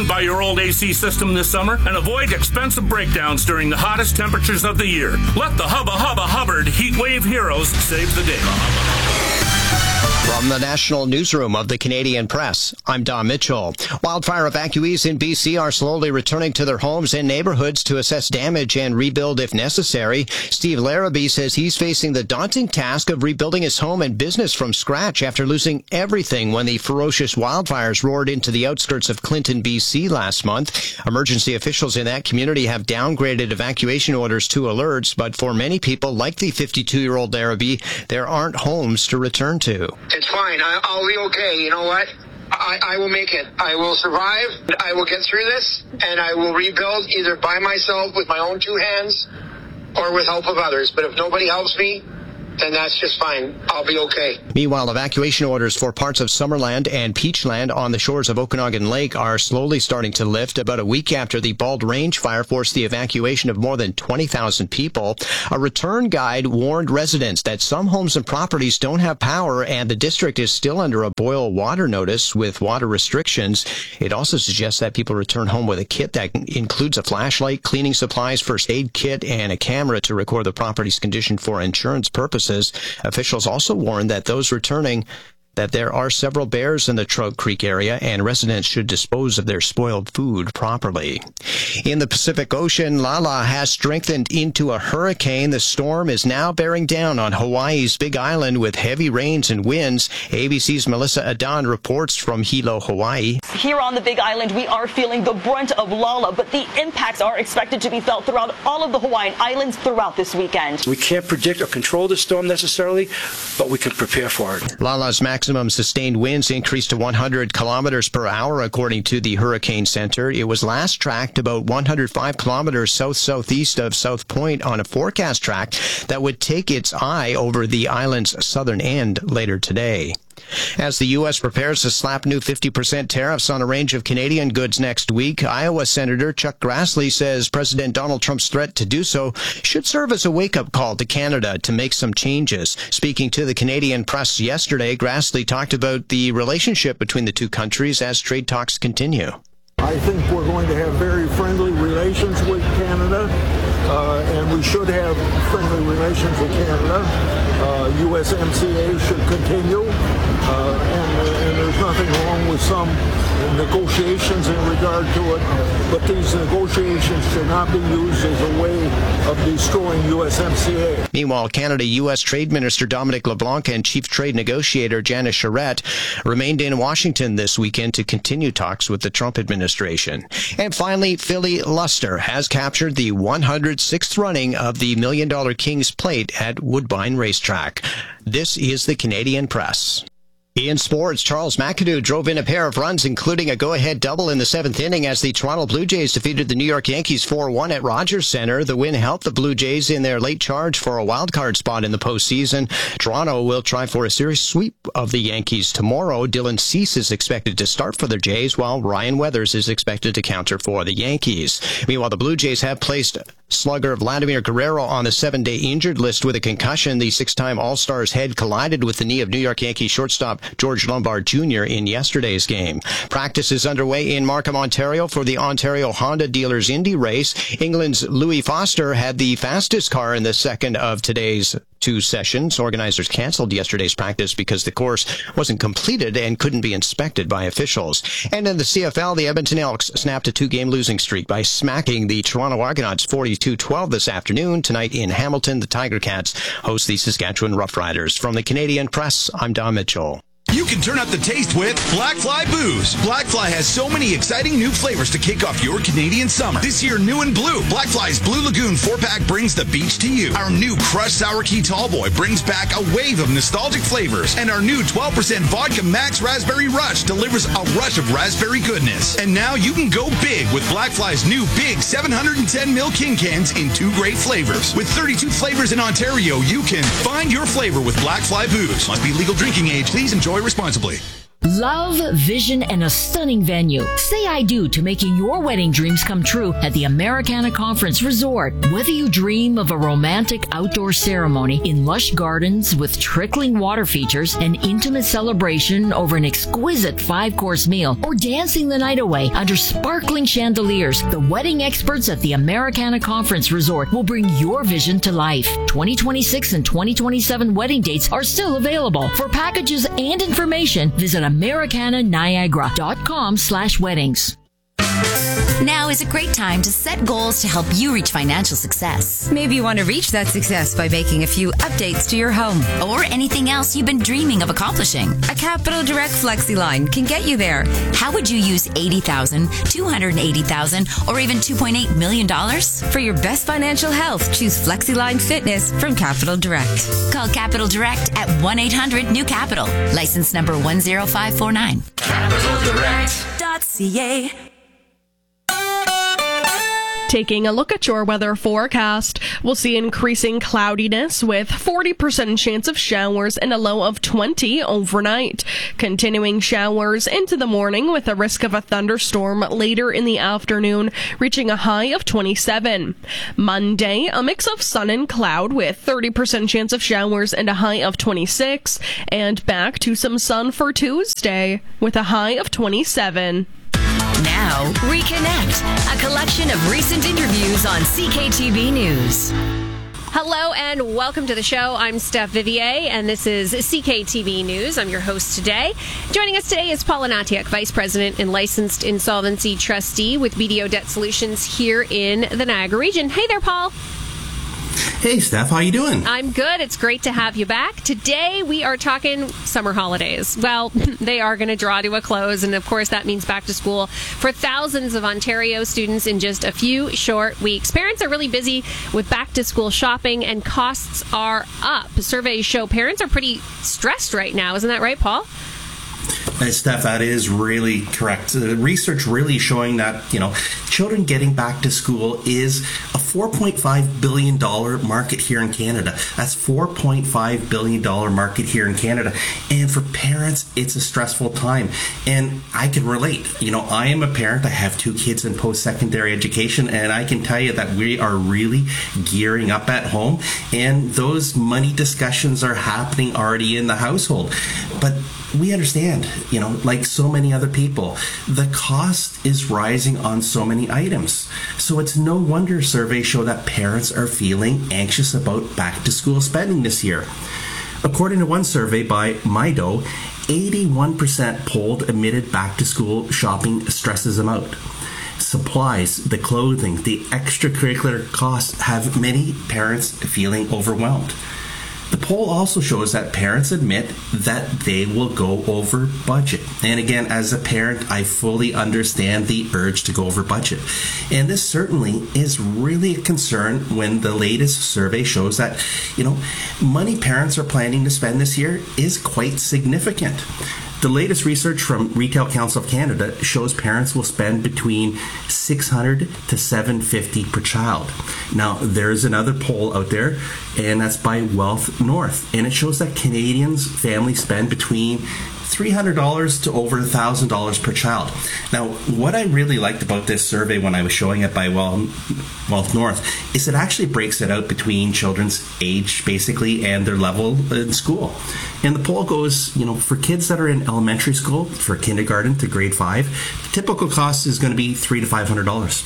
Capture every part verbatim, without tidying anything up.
by your old A C system this summer and avoid expensive breakdowns during the hottest temperatures of the year. Let the Hubba Hubba Hubbard Heat Wave Heroes save the day. From the National Newsroom of the Canadian Press, I'm Don Mitchell. Wildfire evacuees in B C are slowly returning to their homes and neighborhoods to assess damage and rebuild if necessary. Steve Larrabee says he's facing the daunting task of rebuilding his home and business from scratch after losing everything when the ferocious wildfires roared into the outskirts of Clinton, B C last month. Emergency officials in that community have downgraded evacuation orders to alerts, but for many people like the fifty-two-year-old Larrabee, there aren't homes to return to. It's fine. I, I'll be okay. You know what? I, I will make it. I will survive. I will get through this, and I will rebuild either by myself with my own two hands or with help of others. But if nobody helps me, then that's just fine. I'll be okay. Meanwhile, evacuation orders for parts of Summerland and Peachland on the shores of Okanagan Lake are slowly starting to lift. About a week after the Bald Range fire forced the evacuation of more than twenty thousand people, a return guide warned residents that some homes and properties don't have power and the district is still under a boil water notice with water restrictions. It also suggests that people return home with a kit that includes a flashlight, cleaning supplies, first aid kit, and a camera to record the property's condition for insurance purposes. Officials also warned that those returning that there are several bears in the Trout Creek area and residents should dispose of their spoiled food properly. In the Pacific Ocean, Lala has strengthened into a hurricane. The storm is now bearing down on Hawaii's Big Island with heavy rains and winds. A B C's Melissa Adan reports from Hilo, Hawaii. Here on the Big Island, we are feeling the brunt of Lala, but the impacts are expected to be felt throughout all of the Hawaiian Islands throughout this weekend. We can't predict or control the storm necessarily, but we can prepare for it. Lala's maximum sustained winds increased to one hundred kilometers per hour, according to the Hurricane Center. It was last tracked about one hundred five kilometers south-southeast of South Point on a forecast track that would take its eye over the island's southern end later today. As the U S prepares to slap new fifty percent tariffs on a range of Canadian goods next week, Iowa Senator Chuck Grassley says President Donald Trump's threat to do so should serve as a wake-up call to Canada to make some changes. Speaking to the Canadian Press yesterday, Grassley talked about the relationship between the two countries as trade talks continue. I think we're going to have very friendly relations with Canada, uh, and we should have friendly relations with Canada. Uh, U S M C A should continue, uh, and, and there's nothing wrong with some negotiations in regard to it, but these negotiations should not be used as a way of destroying U S M C A. Meanwhile, Canada-U S Trade Minister Dominic LeBlanc and Chief Trade Negotiator Janice Charette remained in Washington this weekend to continue talks with the Trump administration. And finally, Philly Luster has captured the one hundred sixth running of the Million Dollar Kings Plate at Woodbine Racetrack. This is the Canadian Press. In sports, Charles McAdoo drove in a pair of runs, including a go-ahead double in the seventh inning as the Toronto Blue Jays defeated the New York Yankees four one at Rogers Centre. The win helped the Blue Jays in their late charge for a wild-card spot in the postseason. Toronto will try for a series sweep of the Yankees tomorrow. Dylan Cease is expected to start for the Jays, while Ryan Weathers is expected to counter for the Yankees. Meanwhile, the Blue Jays have placed slugger Vladimir Guerrero on the seven-day injured list with a concussion. The six-time All-Star's head collided with the knee of New York Yankees shortstop George Lombard Junior in yesterday's game. Practice is underway in Markham, Ontario for the Ontario Honda Dealers Indy race. England's Louis Foster had the fastest car in the second of today's two sessions. Organizers canceled yesterday's practice because the course wasn't completed and couldn't be inspected by officials. And in the C F L, the Edmonton Elks snapped a two-game losing streak by smacking the Toronto Argonauts forty-two twelve this afternoon. Tonight in Hamilton, the Tiger Cats host the Saskatchewan Roughriders. From the Canadian Press, I'm Don Mitchell. You can turn up the taste with Blackfly Booze. Blackfly has so many exciting new flavors to kick off your Canadian summer. This year, new and blue, Blackfly's Blue Lagoon four-pack brings the beach to you. Our new Crushed Sour Key Tallboy brings back a wave of nostalgic flavors. And our new twelve percent Vodka Max Raspberry Rush delivers a rush of raspberry goodness. And now you can go big with Blackfly's new big seven hundred ten milliliter King cans in two great flavors. With thirty-two flavors in Ontario, you can find your flavor with Blackfly Booze. Must be legal drinking age. Please enjoy responsibly. Love, vision, and a stunning venue. Say I do to making your wedding dreams come true at the Americana Conference Resort. Whether you dream of a romantic outdoor ceremony in lush gardens with trickling water features, an intimate celebration over an exquisite five-course meal, or dancing the night away under sparkling chandeliers, the wedding experts at the Americana Conference Resort will bring your vision to life. twenty twenty-six and twenty twenty-seven wedding dates are still available. For packages and information, visit Americana Niagara dot com slash weddings. Now is a great time to set goals to help you reach financial success. Maybe you want to reach that success by making a few updates to your home. Or anything else you've been dreaming of accomplishing. A Capital Direct FlexiLine can get you there. How would you use eighty thousand dollars, two hundred eighty thousand dollars, or even two point eight million dollars? For your best financial health, choose FlexiLine Fitness from Capital Direct. Call Capital Direct at one eight hundred new capital. License number one zero five four nine. Capital Direct dot C A. Taking a look at your weather forecast, we'll see increasing cloudiness with forty percent chance of showers and a low of twenty overnight. Continuing showers into the morning with a risk of a thunderstorm later in the afternoon, reaching a high of twenty-seven. Monday, a mix of sun and cloud with thirty percent chance of showers and a high of twenty-six. And back to some sun for Tuesday with a high of twenty-seven. Now, Reconnect, a collection of recent interviews on C K T V News. Hello and welcome to the show. I'm Steph Vivier, and this is C K T V News. I'm your host today. Joining us today is Paula Natiak, Vice President and Licensed Insolvency Trustee with B D O Debt Solutions here in the Niagara region. Hey there, Paul. Hey, Steph, how you doing? I'm good. It's great to have you back. Today, we are talking summer holidays. Well, they are going to draw to a close, and of course, that means back to school for thousands of Ontario students in just a few short weeks. Parents are really busy with back-to-school shopping, and costs are up. Surveys show parents are pretty stressed right now. Isn't that right, Paul? Uh, Steph, that is really correct. Uh, research really showing that, you know, children getting back to school is a four point five billion dollars market here in Canada. That's four point five billion dollars market here in Canada. And for parents, it's a stressful time. And I can relate. You know, I am a parent. I have two kids in post-secondary education, and I can tell you that we are really gearing up at home. And those money discussions are happening already in the household. But we understand, you know, like so many other people, the cost is rising on so many items. So it's no wonder surveys show that parents are feeling anxious about back to school spending this year. According to one survey by Mido, eighty-one percent polled admitted back to school shopping stresses them out. Supplies, the clothing, the extracurricular costs have many parents feeling overwhelmed. The poll also shows that parents admit that they will go over budget. And again, as a parent, I fully understand the urge to go over budget. And this certainly is really a concern when the latest survey shows that, you know, money parents are planning to spend this year is quite significant. The latest research from Retail Council of Canada shows parents will spend between six hundred to seven hundred fifty per child. Now, there's another poll out there, and that's by Wealth North, and it shows that Canadians' families spend between three hundred dollars to over one thousand dollars per child. Now, what I really liked about this survey when I was showing it by Wealth North is it actually breaks it out between children's age, basically, and their level in school. And the poll goes, you know, for kids that are in elementary school, for kindergarten to grade five, the typical cost is going to be three to five hundred dollars.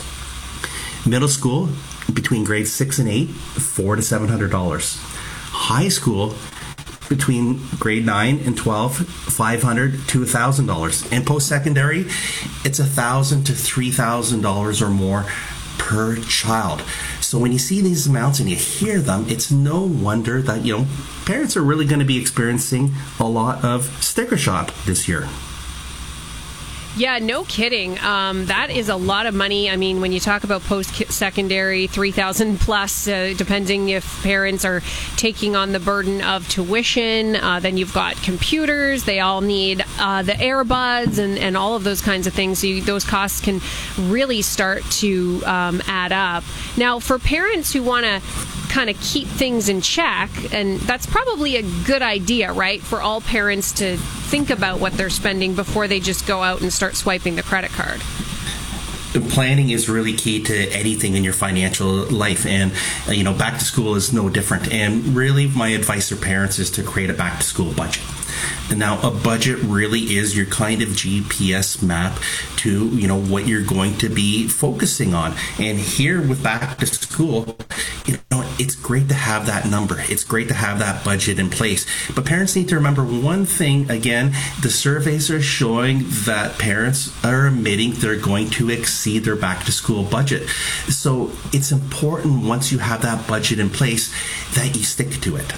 Middle school, between grades six and eight, four to seven hundred dollars. High school, between grade nine and twelve, five hundred to one thousand dollars. And post-secondary, it's one thousand to three thousand dollars or more per child. So when you see these amounts and you hear them, it's no wonder that, you know, parents are really going to be experiencing a lot of sticker shock this year. Yeah, no kidding. Um, that is a lot of money. I mean, when you talk about post-secondary, three thousand plus, uh, depending if parents are taking on the burden of tuition, uh, then you've got computers. They all need uh, the earbuds and, and all of those kinds of things. So you, those costs can really start to um, add up. Now, for parents who want to kind of keep things in check. And that's probably a good idea, right, for all parents to think about what they're spending before they just go out and start swiping the credit card. Planning is really key to anything in your financial life, and uh, you know, back to school is no different. And really, my advice for parents is to create a back to school budget. And now, a budget really is your kind of G P S map to, you know, what you're going to be focusing on. And here with back to school, you know, it's great to have that number. It's great to have that budget in place. But parents need to remember one thing. Again, the surveys are showing that parents are admitting they're going to exceed their back to school budget. So it's important, once you have that budget in place, that you stick to it.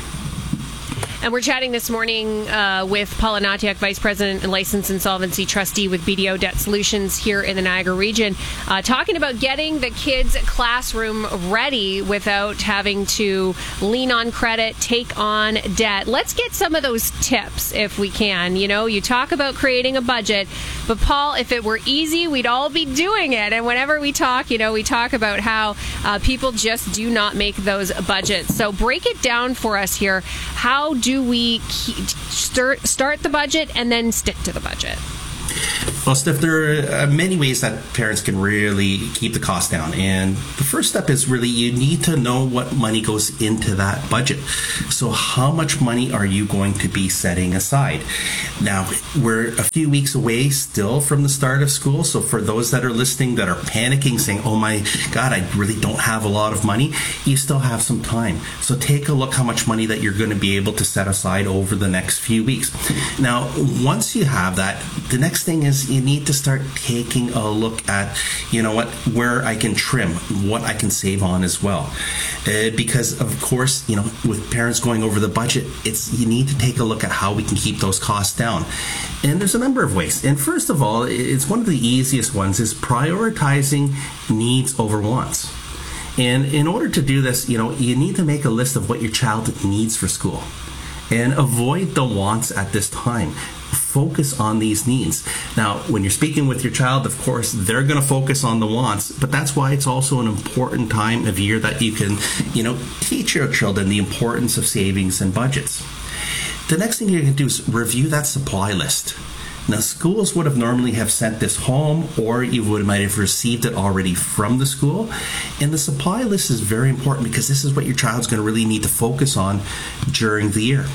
And we're chatting this morning uh, with Paula Natiak, Vice President and Licensed Insolvency Trustee with B D O Debt Solutions here in the Niagara region, uh, talking about getting the kids' classroom ready without having to lean on credit, take on debt. Let's get some of those tips if we can. You know, you talk about creating a budget, but Paul, if it were easy, we'd all be doing it. And whenever we talk, you know, we talk about how uh, people just do not make those budgets. So break it down for us here. How do we keep, start, start the budget and then stick to the budget? Well, Steph, there are many ways that parents can really keep the cost down. And the first step is really you need to know what money goes into that budget. So how much money are you going to be setting aside? Now, we're a few weeks away still from the start of school. So for those that are listening that are panicking, saying, oh my God, I really don't have a lot of money, you still have some time. So take a look how much money that you're going to be able to set aside over the next few weeks. Now, once you have that, the next thing is you need to start taking a look at, you know what, where I can trim, what I can save on as well. Uh, because, of course, you know, with parents going over the budget, it's you need to take a look at how we can keep those costs down. And there's a number of ways. And first of all, it's one of the easiest ones is prioritizing needs over wants. And in order to do this, you know, you need to make a list of what your child needs for school and avoid the wants at this time. Focus on these needs. Now, when you're speaking with your child, of course, they're going to focus on the wants, but that's why it's also an important time of year that you can, you know, teach your children the importance of savings and budgets. The next thing you can do is review that supply list. Now, schools would have normally have sent this home, or you would might have received it already from the school. And the supply list is very important because this is what your child's going to really need to focus on during the year.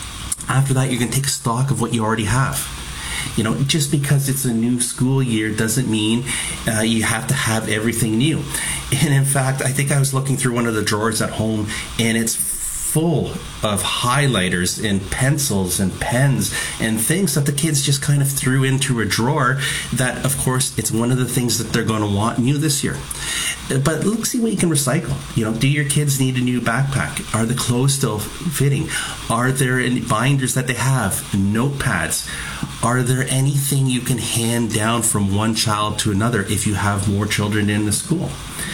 After that, you can take stock of what you already have. You know, just because it's a new school year doesn't mean uh, you have to have everything new. And in fact, I think I was looking through one of the drawers at home, and it's full of highlighters and pencils and pens and things that the kids just kind of threw into a drawer that, of course, it's one of the things that they're going to want new this year. But look, see what you can recycle. You know, do your kids need a new backpack? Are the clothes still fitting? Are there any binders that they have? Notepads? Are there anything you can hand down from one child to another if you have more children in the school?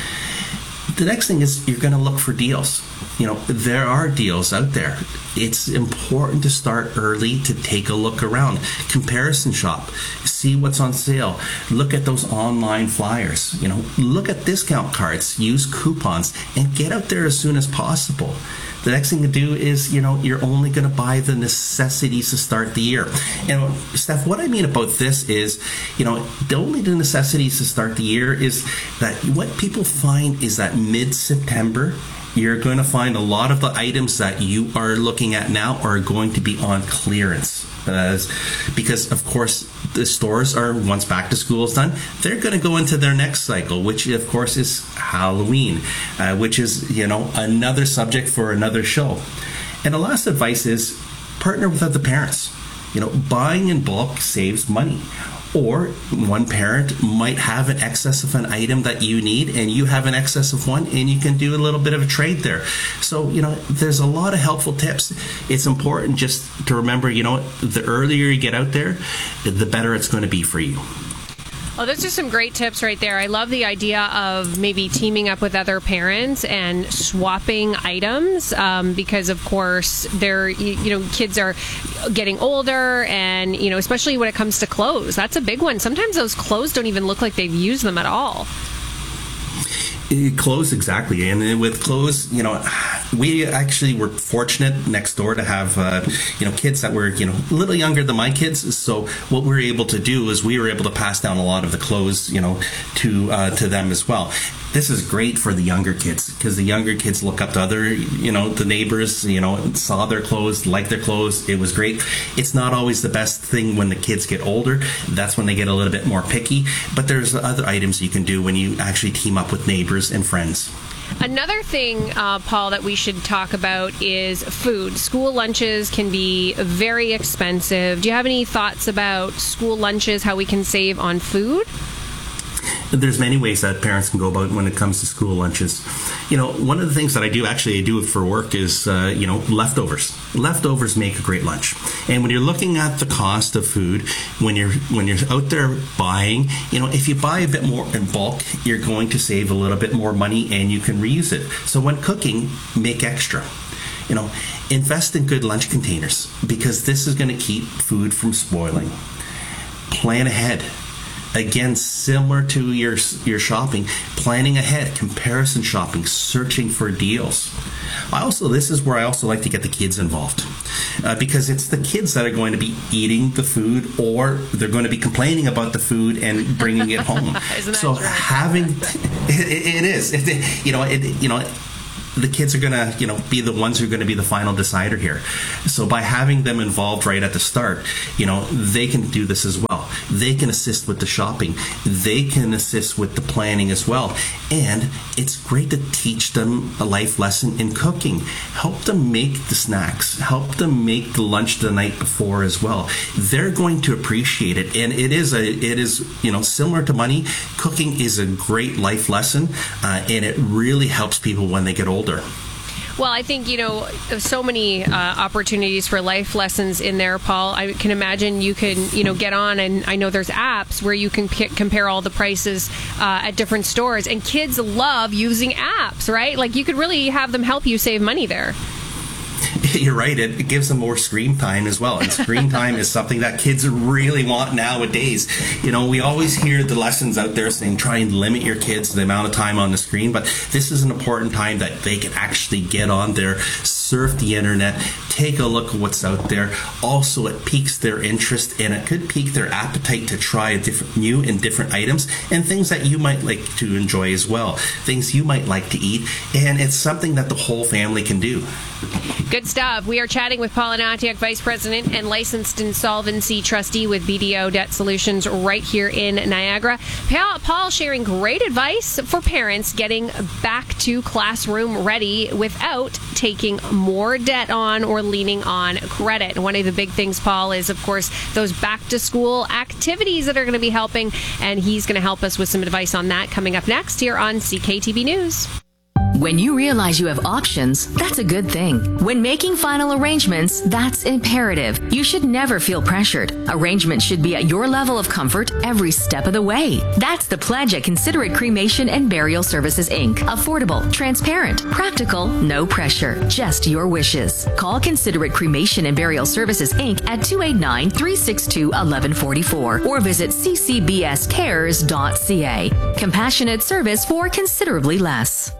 The next thing is you're going to look for deals. You know, there are deals out there. It's important to start early to take a look around. Comparison shop. See what's on sale. Look at those online flyers. You know, look at discount cards. Use coupons and get out there as soon as possible. The next thing to do is, you know, you're only going to buy the necessities to start the year. And Steph, what I mean about this is, you know, the only the necessities to start the year is that what people find is that mid-September, you're going to find a lot of the items that you are looking at now are going to be on clearance. Uh, because, of course, the stores are, once back to school is done, they're going to go into their next cycle, which, of course, is Halloween, uh, which is, you know, another subject for another show. And the last advice is partner with other parents. You know, buying in bulk saves money. Or one parent might have an excess of an item that you need and you have an excess of one, and you can do a little bit of a trade there. So, you know, there's a lot of helpful tips. It's important just to remember, you know, the earlier you get out there, the better it's going to be for you. Oh, those are some great tips right there. I love the idea of maybe teaming up with other parents and swapping items um, because, of course, they're, you, you know, kids are getting older and, you know, especially when it comes to clothes. That's a big one. Sometimes those clothes don't even look like they've used them at all. Clothes, exactly. And with clothes, you know, we actually were fortunate next door to have, uh, you know, kids that were, you know, a little younger than my kids. So what we were able to do is we were able to pass down a lot of the clothes, you know, to uh, to them as well. This is great for the younger kids because the younger kids look up to other, you know, the neighbors, you know, saw their clothes, liked their clothes. It was great. It's not always the best thing when the kids get older. That's when they get a little bit more picky. But there's other items you can do when you actually team up with neighbors and friends. Another thing, uh, Paul, that we should talk about is food. School lunches can be very expensive. Do you have any thoughts about school lunches, how we can save on food? There's many ways that parents can go about when it comes to school lunches. You know, one of the things that I do actually I do it for work is, uh, you know, leftovers. Leftovers make a great lunch. And when you're looking at the cost of food, when you're when you're out there buying, you know, if you buy a bit more in bulk, you're going to save a little bit more money and you can reuse it. So when cooking, make extra. You know, invest in good lunch containers because this is going to keep food from spoiling. Plan ahead. Again, similar to your your shopping, planning ahead, comparison shopping, searching for deals. I also, this is where I also like to get the kids involved uh, because it's the kids that are going to be eating the food or they're going to be complaining about the food and bringing it home. So having, it, it is, it, you know, it, you know, the kids are going to, you know, be the ones who are going to be the final decider here. So by having them involved right at the start, you know, they can do this as well. They can assist with the shopping. They can assist with the planning as well. And it's great to teach them a life lesson in cooking. Help them make the snacks. Help them make the lunch the night before as well. They're going to appreciate it. And it is, a, it is, you know, similar to money. Cooking is a great life lesson. Uh, and it really helps people when they get older. Well, I think, you know, so many uh, opportunities for life lessons in there, Paul. I can imagine you can, you know, get on, and I know there's apps where you can p- compare all the prices uh, at different stores, and kids love using apps, right? Like, you could really have them help you save money there. You're right. It, it gives them more screen time as well. And screen time is something that kids really want nowadays. You know, we always hear the lessons out there saying try and limit your kids to the amount of time on the screen. But this is an important time that they can actually get on there, surf the internet, take a look at what's out there. Also, it piques their interest and it could pique their appetite to try a different, new and different items and things that you might like to enjoy as well. Things you might like to eat. And it's something that the whole family can do. Good stuff. We are chatting with Paul Ignatiuk, Vice President and Licensed Insolvency Trustee with B D O Debt Solutions right here in Niagara. Paul sharing great advice for parents getting back to classroom ready without taking more debt on or leaning on credit. And one of the big things, Paul, is, of course, those back-to-school activities that are going to be helping, and he's going to help us with some advice on that coming up next here on C K T B News. When you realize you have options, that's a good thing. When making final arrangements, that's imperative. You should never feel pressured. Arrangements should be at your level of comfort every step of the way. That's the pledge at Considerate Cremation and Burial Services, Incorporated. Affordable, transparent, practical, no pressure, just your wishes. Call Considerate Cremation and Burial Services, Incorporated at two eight nine, three six two, one one four four or visit c c b s cares dot c a. Compassionate service for considerably less.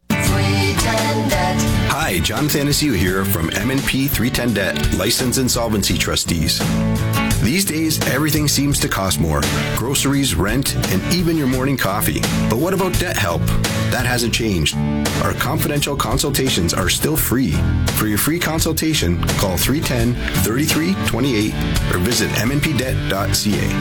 Hi, John Thanasiu here from M and P three ten Debt, Licensed Insolvency Trustees. These days, everything seems to cost more. Groceries, rent, and even your morning coffee. But what about debt help? That hasn't changed. Our confidential consultations are still free. For your free consultation, call three one zero, three three two eight or visit m n p debt dot c a.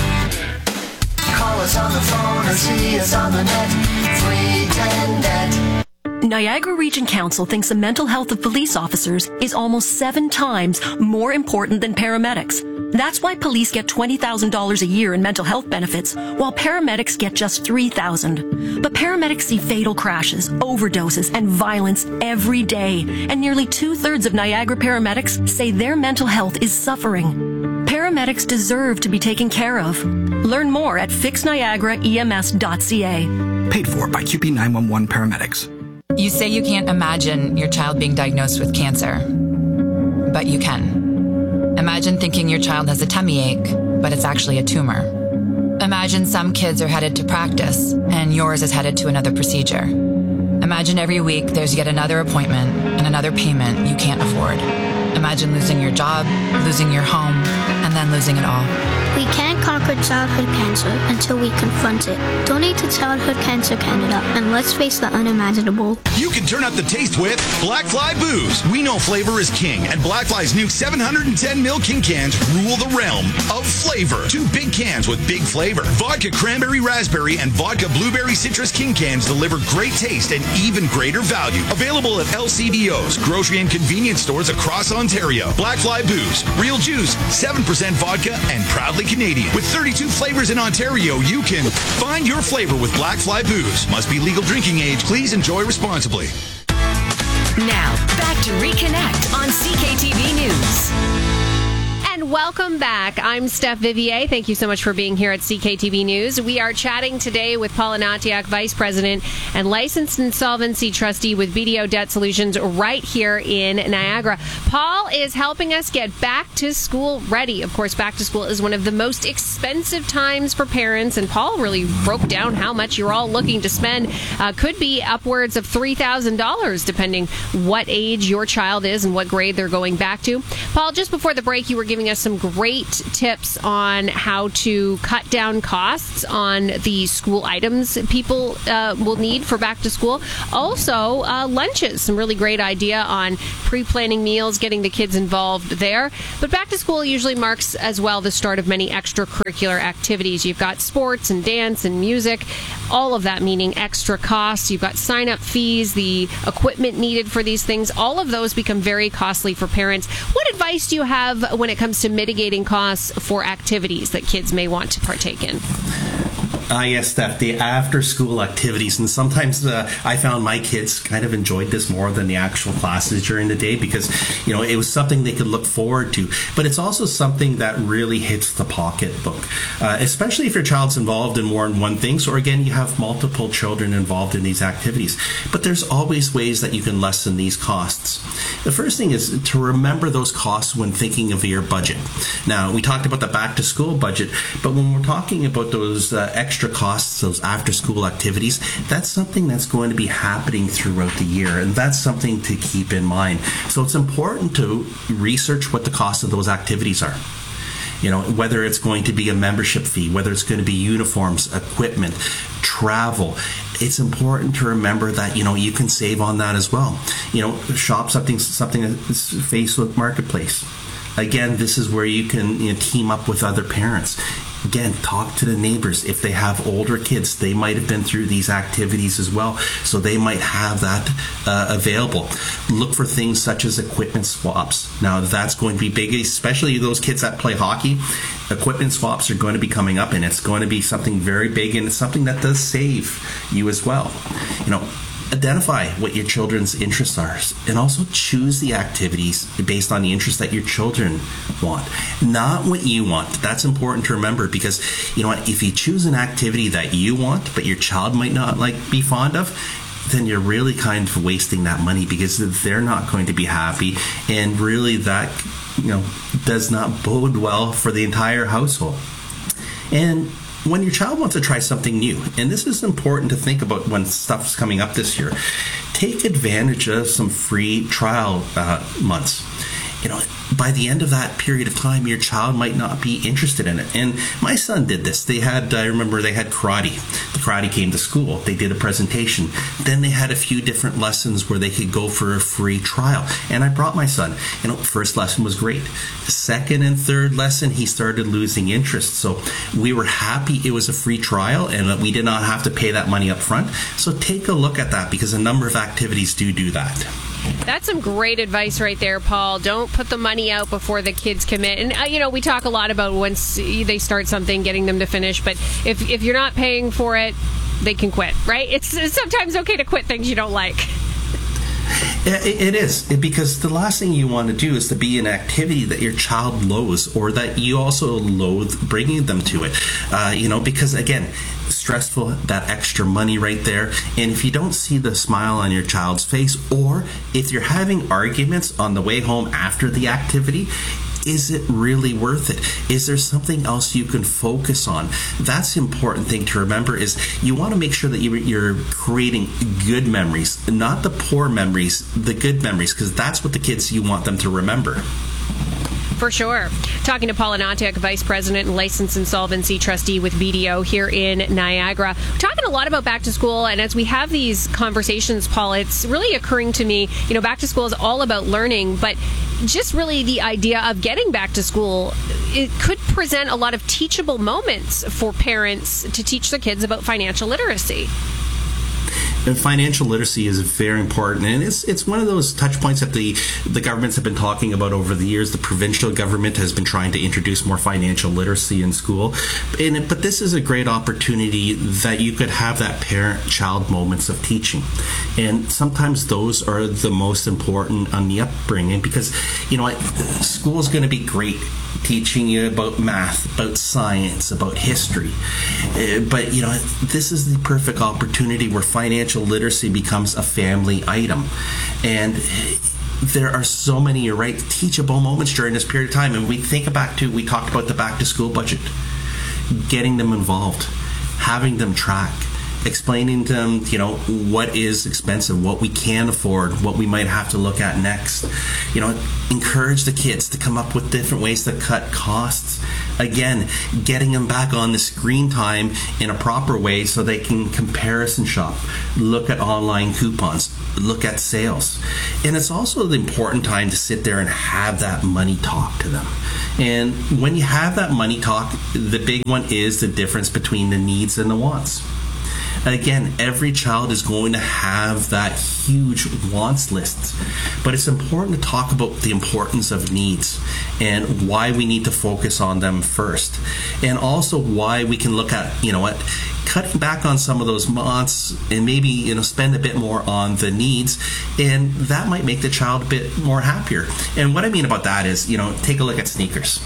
Call us on the phone or see us on the net. three ten debt. Niagara Region Council thinks the mental health of police officers is almost seven times more important than paramedics. That's why police get twenty thousand dollars a year in mental health benefits, while paramedics get just three thousand dollars. But paramedics see fatal crashes, overdoses, and violence every day, and nearly two-thirds of Niagara paramedics say their mental health is suffering. Paramedics deserve to be taken care of. Learn more at fix niagara e m s dot c a. Paid for by Q P nine one one Paramedics. You say you can't imagine your child being diagnosed with cancer, but you can. Imagine thinking your child has a tummy ache, but it's actually a tumor. Imagine some kids are headed to practice, and yours is headed to another procedure. Imagine every week there's yet another appointment and another payment you can't afford. Imagine losing your job, losing your home, and then losing it all. We can't conquer childhood cancer until we confront it. Donate to Childhood Cancer Canada and let's face the unimaginable. You can turn up the taste with Black Fly Booze. We know flavor is king, and Black Fly's new seven hundred ten milliliter King cans rule the realm of flavor. Two big cans with big flavor. Vodka Cranberry Raspberry and Vodka Blueberry Citrus King cans deliver great taste and even greater value. Available at L C B Os, grocery and convenience stores across Ontario. Black Fly Booze. Real juice, seven percent vodka, and proudly Canadian. With thirty-two flavors in Ontario, you can find your flavor with Black Fly Booze. Must be legal drinking age. Please enjoy responsibly. Now, back to Reconnect on C K T V News. And welcome back. I'm Steph Vivier. Thank you so much for being here at C K T V News. We are chatting today with Paul Anatiak, Vice President and Licensed Insolvency Trustee with B D O Debt Solutions right here in Niagara. Paul is helping us get back to school ready. Of course, back to school is one of the most expensive times for parents, and Paul really broke down how much you're all looking to spend. Uh, could be upwards of three thousand dollars depending what age your child is and what grade they're going back to. Paul, just before the break, you were giving us some great tips on how to cut down costs on the school items people uh, will need for back to school. Also, uh, lunches, some really great idea on pre-planning meals, getting the kids involved there. But back to school usually marks as well the start of many extracurricular activities. You've got sports and dance and music, all of that meaning extra costs. You've got sign-up fees, the equipment needed for these things. All of those become very costly for parents. What advice do you have when it comes to mitigating costs for activities that kids may want to partake in? Ah, uh, yes, Steph, the after-school activities. And sometimes uh, I found my kids kind of enjoyed this more than the actual classes during the day because, you know, it was something they could look forward to. But it's also something that really hits the pocketbook, uh, especially if your child's involved in more than one thing. So, again, you have multiple children involved in these activities. But there's always ways that you can lessen these costs. The first thing is to remember those costs when thinking of your budget. Now, we talked about the back-to-school budget, but when we're talking about those uh, extra extra costs, those after-school activities, that's something that's going to be happening throughout the year, and that's something to keep in mind. So it's important to research what the cost of those activities are. You know, whether it's going to be a membership fee, whether it's going to be uniforms, equipment, travel. It's important to remember that, you know, you can save on that as well. You know, shop something, something that's Facebook Marketplace. Again, this is where you can, you know, team up with other parents. Again, talk to the neighbors. If they have older kids, they might have been through these activities as well, so they might have that uh, available. Look for things such as equipment swaps. Now, that's going to be big, especially those kids that play hockey. Equipment swaps are going to be coming up, and it's going to be something very big, and it's something that does save you as well. You know, identify what your children's interests are, and also choose the activities based on the interests that your children want, not what you want. That's important to remember, because you know what, if you choose an activity that you want but your child might not like be fond of, then you're really kind of wasting that money, because they're not going to be happy, and really that, you know, does not bode well for the entire household. And when your child wants to try something new, and this is important to think about when stuff's coming up this year, take advantage of some free trial uh, months. You know, by the end of that period of time, your child might not be interested in it. And my son did this. They had, I remember they had karate. The karate came to school. They did a presentation. Then they had a few different lessons where they could go for a free trial. And I brought my son. You know, first lesson was great. The second and third lesson, he started losing interest. So we were happy it was a free trial and that we did not have to pay that money up front. So take a look at that, because a number of activities do do that. That's some great advice right there, Paul. Don't put the money out before the kids commit. And, uh, you know, we talk a lot about once they start something, getting them to finish. But if, if you're not paying for it, they can quit, right? It's, it's sometimes okay to quit things you don't like. It is, because the last thing you want to do is to be an activity that your child loathes, or that you also loathe bringing them to it. Uh, you know, because again, stressful, that extra money right there. And if you don't see the smile on your child's face, or if you're having arguments on the way home after the activity, is it really worth it? Is there something else you can focus on? That's the important thing to remember, is you want to make sure that you're creating good memories, not the poor memories, the good memories, because that's what the kids, you want them to remember. For sure. Talking to Paula Natek, Vice President and Licensed Insolvency Trustee with B D O here in Niagara. We're talking a lot about back to school, and as we have these conversations, Paul, it's really occurring to me, you know, back to school is all about learning, but just really the idea of getting back to school, it could present a lot of teachable moments for parents to teach their kids about financial literacy. And financial literacy is very important, and it's it's one of those touch points that the the governments have been talking about over the years. The provincial government has been trying to introduce more financial literacy in school, and but this is a great opportunity that you could have that parent-child moments of teaching, and sometimes those are the most important on the upbringing, because you know school is going to be great, teaching you about math, about science, about history. Uh, but, you know, this is the perfect opportunity where financial literacy becomes a family item. And there are so many, you're right, teachable moments during this period of time. And we think back to, we talked about the back to school budget, getting them involved, having them track, explaining to them, you know, what is expensive, what we can afford, what we might have to look at next. You know, encourage the kids to come up with different ways to cut costs. Again, getting them back on the screen time in a proper way so they can comparison shop, look at online coupons, look at sales. And it's also the important time to sit there and have that money talk to them. And when you have that money talk, the big one is the difference between the needs and the wants. Again, every child is going to have that huge wants list, but it's important to talk about the importance of needs and why we need to focus on them first, and also why we can look at, you know what, cutting back on some of those wants and maybe, you know, spend a bit more on the needs, and that might make the child a bit more happier. And what I mean about that is, you know, take a look at sneakers.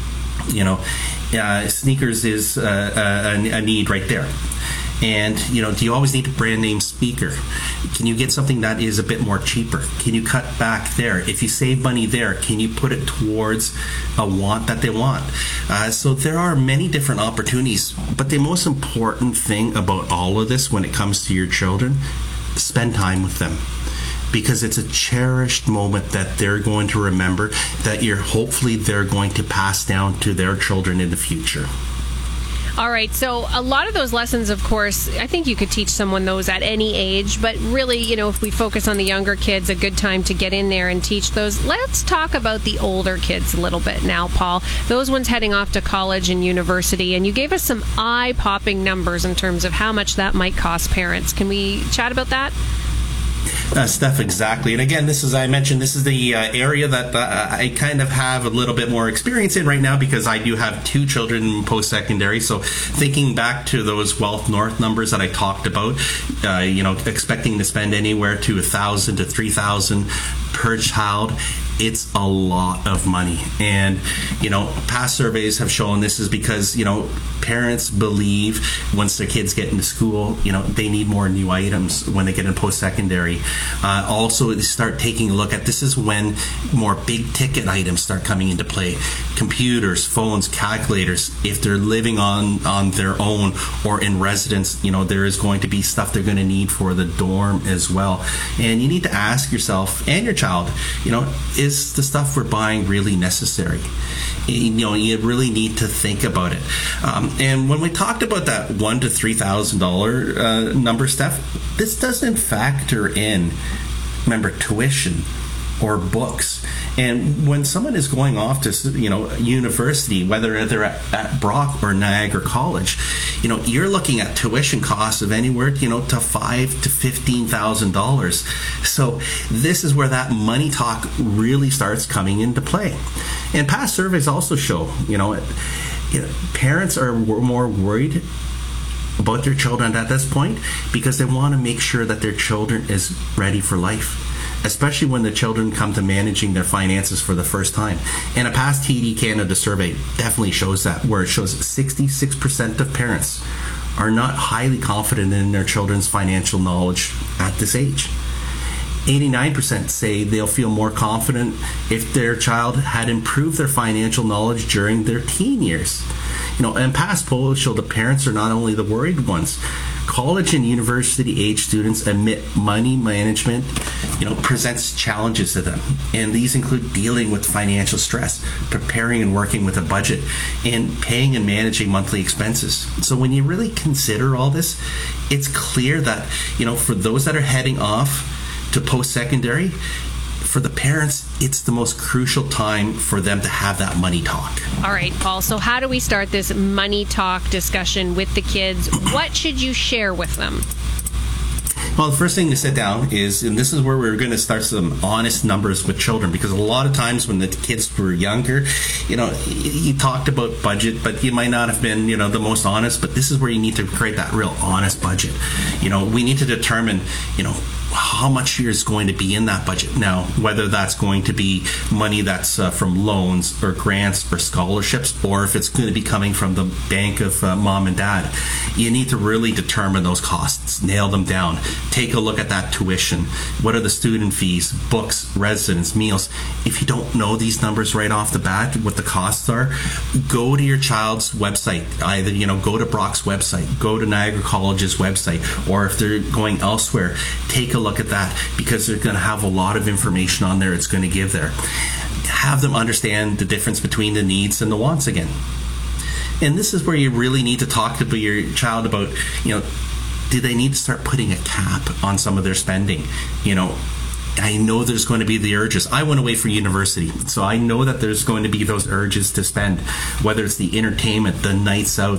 You know, uh, sneakers is uh, a, a need right there. And, you know, do you always need a brand name speaker? Can you get something that is a bit more cheaper? Can you cut back there? If you save money there, can you put it towards a want that they want? Uh, so there are many different opportunities. But the most important thing about all of this when it comes to your children, spend time with them. Because it's a cherished moment that they're going to remember, that you're hopefully they're going to pass down to their children in the future. All right, so a lot of those lessons, of course, I think you could teach someone those at any age, but really, you know, if we focus on the younger kids, a good time to get in there and teach those. Let's talk about the older kids a little bit now, Paul. Those ones heading off to college and university, and you gave us some eye-popping numbers in terms of how much that might cost parents. Can we chat about that? Uh, Steph, exactly. And again, this is, I mentioned, this is the uh, area that uh, I kind of have a little bit more experience in right now because I do have two children in post-secondary. So thinking back to those Wealth North numbers that I talked about, uh, you know, expecting to spend anywhere to one thousand to three thousand per child, it's a lot of money. And, you know, past surveys have shown this is because, you know, parents believe once their kids get into school, you know, they need more new items when they get in post-secondary. Uh, also, they start taking a look at, this is when more big ticket items start coming into play. Computers, phones, calculators. If they're living on, on their own or in residence, you know, there is going to be stuff they're going to need for the dorm as well. And you need to ask yourself and your child, you know, is the stuff we're buying really necessary? You know, you really need to think about it. Um, and when we talked about that one to three thousand dollar uh, number, Steph, this doesn't factor in, remember, tuition or books. And when someone is going off to, you know, university, whether they're at, at Brock or Niagara College, you know, you're looking at tuition costs of anywhere, you know, to five to fifteen thousand dollars. So this is where that money talk really starts coming into play. And past surveys also show, you know, you know parents are more worried about their children at this point because they want to make sure that their children is ready for life, especially when the children come to managing their finances for the first time. And a past T D Canada survey definitely shows that, where it shows sixty-six percent of parents are not highly confident in their children's financial knowledge at this age. eighty-nine percent say they'll feel more confident if their child had improved their financial knowledge during their teen years. You know, and past polls show the parents are not only the worried ones. College and university age students admit money management, you know, presents challenges to them. And these include dealing with financial stress, preparing and working with a budget, and paying and managing monthly expenses. So when you really consider all this, it's clear that, you know, for those that are heading off to post-secondary, for the parents, it's the most crucial time for them to have that money talk. All right, Paul. So how do we start this money talk discussion with the kids? What should you share with them? Well, the first thing to sit down is, and this is where we're going to start some honest numbers with children, because a lot of times when the kids were younger, you know, you talked about budget, but you might not have been, you know, the most honest, but this is where you need to create that real honest budget. You know, we need to determine, you know, how much is going to be in that budget. Now, whether that's going to be money that's uh, from loans or grants or scholarships, or if it's going to be coming from the bank of uh, mom and dad, you need to really determine those costs, nail them down. Take a look at that tuition. What are the student fees, books, residence, meals? If you don't know these numbers right off the bat, what the costs are, go to your child's website. Either, you know, go to Brock's website, go to Niagara College's website, or if they're going elsewhere, take a look at that, because they're going to have a lot of information on there it's going to give there. Have them understand the difference between the needs and the wants again. And this is where you really need to talk to your child about, you know, do they need to start putting a cap on some of their spending? You know, I know there's going to be the urges. I went away for university, so I know that there's going to be those urges to spend, whether it's the entertainment, the nights out,